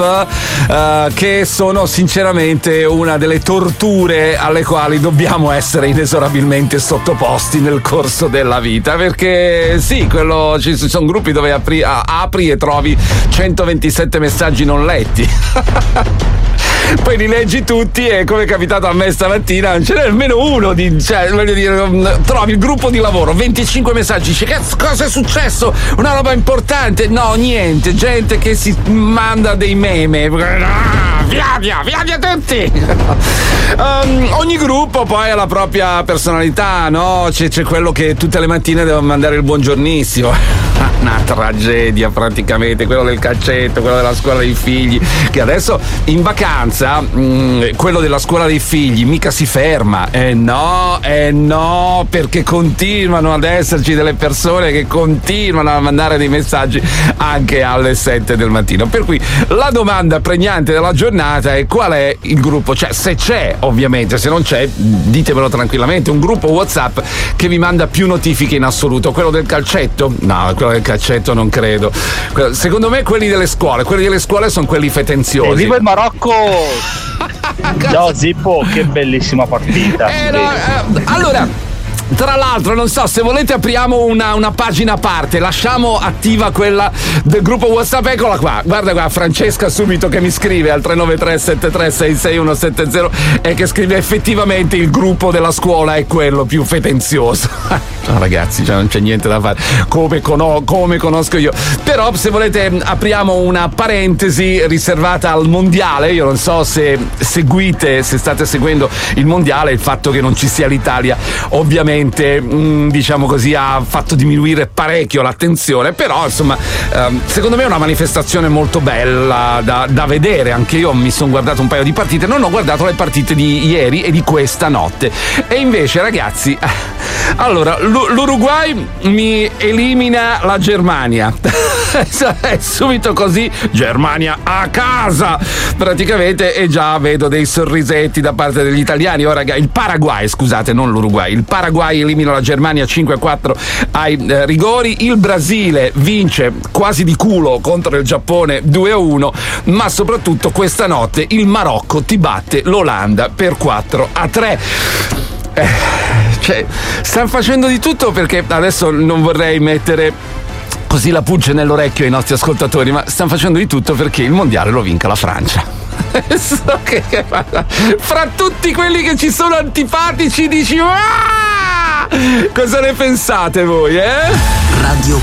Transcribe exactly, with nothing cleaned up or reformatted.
Uh, che sono sinceramente una delle torture alle quali dobbiamo essere inesorabilmente sottoposti nel corso della vita, perché sì, quello, ci sono gruppi dove apri, apri e trovi centoventisette messaggi non letti. Poi li leggi tutti e, come è capitato a me stamattina, non ce n'è almeno uno di, cioè, voglio dire, trovi il gruppo di lavoro, venticinque messaggi, dici, che cosa è successo? Una roba importante? No, niente, gente che si manda dei meme. Ah, via via, via via tutti! um, ogni gruppo poi ha la propria personalità, no? C'è, c'è quello che tutte le mattine deve mandare il buongiornissimo. Una tragedia praticamente, quello del calcetto, quello della scuola dei figli, che adesso in vacanza mh, quello della scuola dei figli mica si ferma, eh no, eh no, perché continuano ad esserci delle persone che continuano a mandare dei messaggi anche alle sette del mattino, per cui la domanda pregnante della giornata è: qual è il gruppo? Cioè, se c'è, ovviamente, se non c'è ditemelo tranquillamente, un gruppo WhatsApp che vi manda più notifiche in assoluto. Quello del calcetto? No, quello del calcetto non credo. Secondo me quelli delle scuole, quelli delle scuole sono quelli fetenziosi. E viva il Marocco! Ciao Zippo, che bellissima partita. Eh, no, eh, allora, tra l'altro, non so, se volete apriamo una, una pagina a parte, lasciamo attiva quella del gruppo WhatsApp. Eccola qua, guarda qua, Francesca subito che mi scrive al tre nove tre sette tre sei sei uno sette zero e che scrive: effettivamente il gruppo della scuola è quello più fetenzioso. No, ragazzi, cioè non c'è niente da fare, come, cono- come conosco io. Però se volete apriamo una parentesi riservata al mondiale. Io non so se seguite, se state seguendo il mondiale, il fatto che non ci sia l'Italia ovviamente mh, diciamo così ha fatto diminuire parecchio l'attenzione, però insomma ehm, secondo me è una manifestazione molto bella da, da vedere. Anche io mi sono guardato un paio di partite, non ho guardato le partite di ieri e di questa notte, e invece ragazzi, allora l'Uruguay mi elimina la Germania. È subito così, Germania a casa praticamente, e già vedo dei sorrisetti da parte degli italiani. Oh, raga, il Paraguay, scusate, non l'Uruguay, il Paraguay elimina la Germania cinque a quattro ai eh, rigori. Il Brasile vince quasi di culo contro il Giappone due a uno, ma soprattutto questa notte il Marocco ti batte l'Olanda per quattro a tre. Eh, cioè, stanno facendo di tutto, perché adesso non vorrei mettere così la pulce nell'orecchio ai nostri ascoltatori, ma stanno facendo di tutto perché il mondiale lo vinca la Francia. So che, fra tutti quelli che ci sono antipatici dici: ah! Cosa ne pensate voi, eh? Radio